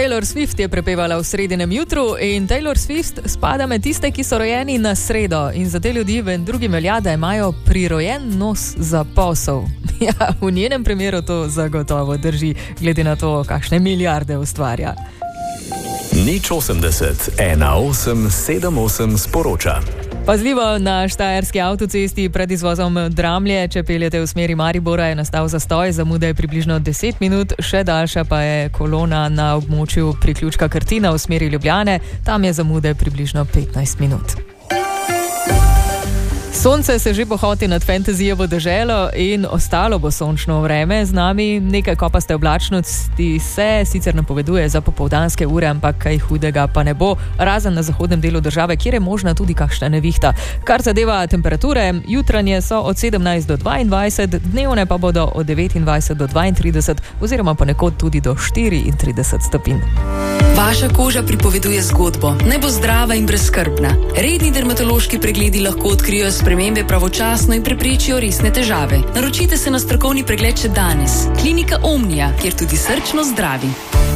Taylor Swift je prepevala v sredinem jutru in Taylor Swift spada med tiste, ki so rojeni na sredo. In za te ljudi v drugim velja, da imajo prirojen nos za posel. Ja, v njenem primeru to zagotovo drži, glede na to, kakšne milijarde ustvarja. Nič 80 18 78 sporoča. Pazljivo, na štajerski avtocesti pred izvozom Dramlje, če peljete v smeri Maribora, je nastal zastoj, zamuda je približno 10 minut, še daljša pa je kolona na območju priključka Krtina v smeri Ljubljane, tam je zamude približno 15 minut. Sonce se že pohoti nad fantazijevo deželo in ostalo bo sončno vreme. Z nami nekaj kopaste oblačnosti se sicer napoveduje za popoldanske ure, ampak kaj hudega pa ne bo, razen na zahodnem delu države, kjer je možna tudi kakšna nevihta. Kar zadeva temperature, jutranje so od 17 do 22, dnevne pa bodo od 29 do 32 oziroma ponekod tudi do 34 stopinj. Vaša koža pripoveduje zgodbo. Naj bo zdrava in brezskrbna. Redni dermatološki pregledi lahko odkrijo spremembe pravočasno in preprečijo resne težave. Naročite se na strokovni pregled še danes. Klinika Omnia, kjer tudi srčno zdravi.